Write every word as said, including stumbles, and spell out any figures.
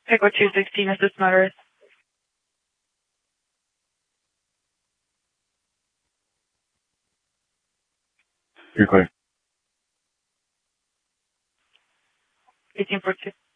Echo two sixteen, assist motorist. You're clear. eighteen forty-two.